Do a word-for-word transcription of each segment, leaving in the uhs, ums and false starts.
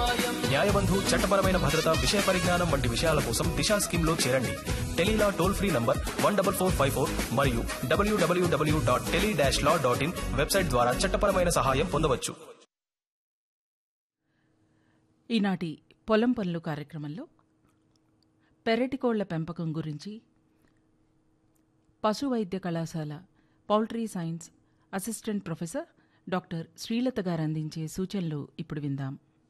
న్యాయబంధు చట్టపరమైన భద్రత విషయ పరిజ్ఞానం వంటి విషయాల కోసం దిశా స్కీమ్ లో చేరండి. Tele-Law toll free number one double four five four మరియు డబ్ల్యూడబ్ల్యూడబ్ల్యూ dot tele dash law dot in website ద్వారా చట్టపరమైన సహాయం పొందవచ్చు. ఈనాటి పొలం పనులు కార్యక్రమంలో పెరటికోళ్ల పెంపకం గురించి పశు వైద్య కళాశాల poultry science assistant professor doctor Srilatha గారు అందించే సూచనలు ఇప్పుడు విందాం.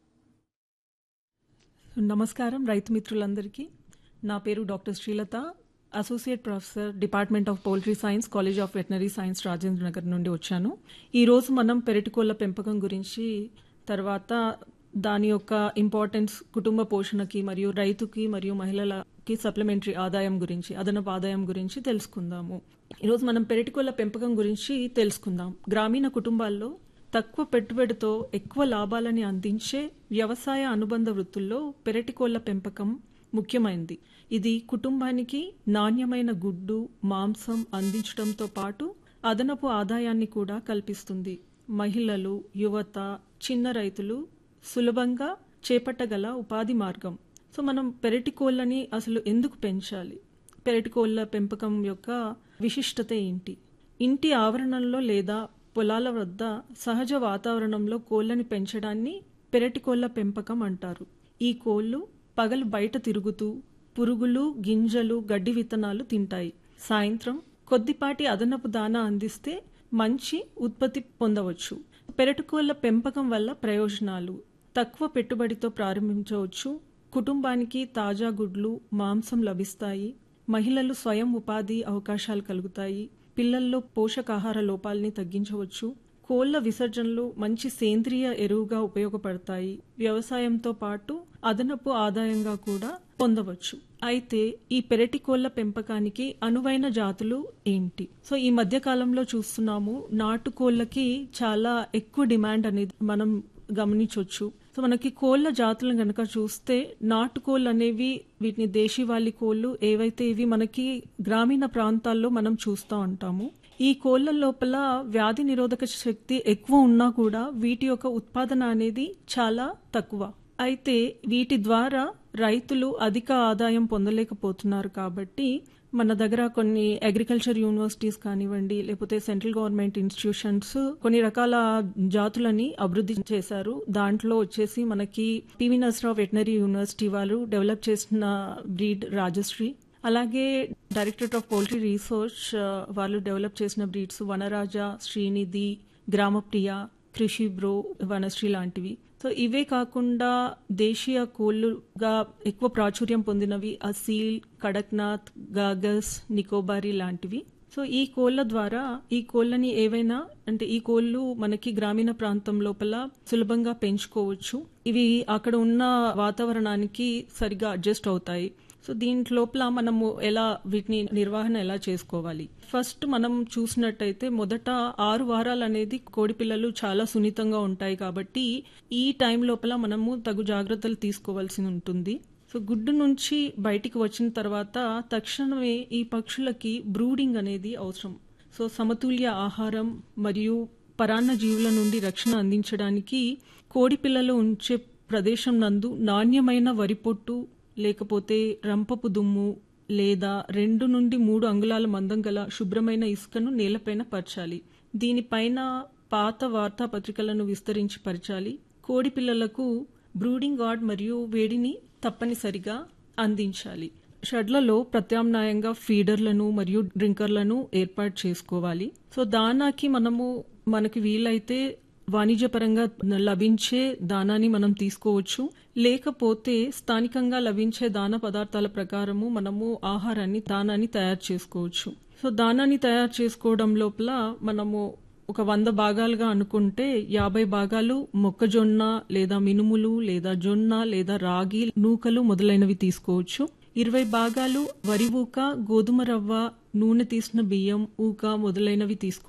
నమస్కారం రైతు మిత్రులందరికీ. నా పేరు doctor Srilatha, associate professor, department of poultry science, college of veterinary science, Rajendra Nagar నుండి వచ్చాను. ఈరోజు మనం పెరటికోళ్ల పెంపకం గురించి, తర్వాత దాని యొక్క ఇంపార్టెన్స్ కుటుంబ పోషణకి మరియు రైతుకి మరియు మహిళలకి సప్లిమెంటరీ ఆదాయం గురించి, అదనపు ఆదాయం గురించి తెలుసుకుందాము. ఈరోజు మనం పెరటికోళ్ల పెంపకం గురించి తెలుసుకుందాం. గ్రామీణ కుటుంబాల్లో తక్కువ పెట్టుబడితో ఎక్కువ లాభాలని అందించే వ్యవసాయ అనుబంధ వృత్తుల్లో పెరటికోళ్ల పెంపకం ముఖ్యమైనది. ఇది కుటుంబానికి నాణ్యమైన గుడ్డు, మాంసం అందించడంతో పాటు అదనపు ఆదాయాన్ని కూడా కల్పిస్తుంది. మహిళలు, యువత, చిన్న రైతులు సులభంగా చేపట్టగల ఉపాధి మార్గం. సో మనం పెరటికోళ్లని అసలు ఎందుకు పెంచాలి? పెరటికోళ్ల పెంపకం యొక్క విశిష్టత ఏంటి? ఇంటి ఆవరణంలో లేదా పొలాల వద్ద సహజ వాతావరణంలో కోళ్లని పెంచడాన్ని పెరటికోళ్ల పెంపకం అంటారు. ఈ కోళ్లు పగలు బయట తిరుగుతూ పురుగులు, గింజలు, గడ్డి విత్తనాలు తింటాయి. సాయంత్రం కొద్దిపాటి అదనపు దానా అందిస్తే మంచి ఉత్పత్తి పొందవచ్చు. పెరటికోళ్ల పెంపకం వల్ల ప్రయోజనాలు: తక్కువ పెట్టుబడితో ప్రారంభించవచ్చు, కుటుంబానికి తాజా గుడ్లు, మాంసం లభిస్తాయి, మహిళలు స్వయం ఉపాధి అవకాశాలు కలుగుతాయి, పిల్లల్లో పోషకాహార లోపాలని తగ్గించవచ్చు, కోళ్ల విసర్జనలు మంచి సేంద్రియ ఎరువుగా ఉపయోగపడతాయి, వ్యవసాయంతో పాటు అదనపు ఆదాయంగా కూడా పొందవచ్చు. అయితే ఈ పెరటికోళ్ల పెంపకానికి అనువైన జాతులు ఏంటి? సో ఈ మధ్య కాలంలో చూస్తున్నాము, నాటుకోళ్లకి చాలా ఎక్కువ డిమాండ్ అనేది మనం గమనించవచ్చు. సో మనకి కోళ్ల జాతులను గనక చూస్తే నాటుకోళ్లు అనేవి, వీటిని దేశీవాలి కోళ్లు ఏవైతే ఇవి మనకి గ్రామీణ ప్రాంతాల్లో మనం చూస్తూ ఉంటాము. ఈ కోళ్ల లోపల వ్యాధి నిరోధక శక్తి ఎక్కువ ఉన్నా కూడా వీటి యొక్క ఉత్పాదన అనేది చాలా తక్కువ. అయితే వీటి ద్వారా రైతులు అధిక ఆదాయం పొందలేకపోతున్నారు. కాబట్టి మన దగ్గర కొన్ని అగ్రికల్చర్ యూనివర్సిటీస్ కానివ్వండి, లేకపోతే సెంట్రల్ గవర్నమెంట్ ఇన్స్టిట్యూషన్స్ కొన్ని రకాల జాతులని అభివృద్ధి చేశారు. దాంట్లో వచ్చేసి మనకి పివి నరసింహరావు వెటనరీ యూనివర్సిటీ వాళ్ళు డెవలప్ చేసిన బ్రీడ్ రాజశ్రీ, అలాగే డైరెక్టరేట్ ఆఫ్ పౌల్ట్రీ రీసెర్చ్ వాళ్ళు డెవలప్ చేసిన బ్రీడ్స్ వనరాజ, శ్రీనిధి, గ్రామప్రియ, కృషి బ్రో, వనశ్రీ లాంటివి. సో ఇవే కాకుండా దేశీయ కోళ్లుగా ఎక్కువ ప్రాచుర్యం పొందినవి అసీల్, కడక్నాథ్, గాగస్, నికోబారి లాంటివి. సో ఈ కోళ్ల ద్వారా ఈ కోళ్లని ఏవైనా అంటే ఈ కోళ్లు మనకి గ్రామీణ ప్రాంతం లోపల సులభంగా పెంచుకోవచ్చు. ఇవి అక్కడ ఉన్న వాతావరణానికి సరిగా అడ్జస్ట్ అవుతాయి. సో దీంట్ లోపల మనము ఎలా వీటిని నిర్వహణ ఎలా చేసుకోవాలి? ఫస్ట్ మనం చూసినట్టయితే మొదట ఆరు వారాలు అనేది కోడి పిల్లలు చాలా సున్నితంగా ఉంటాయి. కాబట్టి ఈ టైం లోపల మనము తగు జాగ్రత్తలు తీసుకోవాల్సి ఉంటుంది. సో గుడ్డు నుంచి బయటికి వచ్చిన తర్వాత తక్షణమే ఈ పక్షులకి బ్రూడింగ్ అనేది అవసరం. సో సమతుల్య ఆహారం మరియు పరాన్న జీవుల నుండి రక్షణ అందించడానికి కోడి పిల్లలు ఉంచే ప్రదేశం నందు నాణ్యమైన వరి పొట్టు, లేకపోతే రంపపు దుమ్ము లేదా రెండు నుండి మూడు అంగుళాల మందం గల శుభ్రమైన ఇసుకను నేలపైన పరచాలి. దీనిపైన పాత వార్తాపత్రికలను విస్తరించి పరచాలి. కోడి పిల్లలకు బ్రూడింగ్ గార్డ్ మరియు వేడిని తప్పనిసరిగా అందించాలి. షెడ్లలో ప్రత్యామ్నాయంగా ఫీడర్లను మరియు డ్రింకర్లను ఏర్పాటు చేసుకోవాలి. సో దానాకి మనము మనకి వీలైతే వాణిజ్యపరంగా లభించే దానాన్ని మనం తీసుకోవచ్చు, లేకపోతే స్థానికంగా లభించే దాన పదార్థాల ప్రకారము మనము ఆహారాన్ని దానాన్ని తయారు చేసుకోవచ్చు. సో దానాన్ని తయారు చేసుకోవడం లోపల మనము ఒక వంద భాగాలుగా అనుకుంటే యాభై భాగాలు మొక్కజొన్న లేదా మినుములు లేదా జొన్న లేదా రాగి, నూకలు మొదలైనవి తీసుకోవచ్చు. ఇరవై భాగాలు వరి ఊక, గోధుమ రవ్వ, నూనె తీసిన బియ్యం, ఊక మొదలైనవి తీసుకోవచ్చు.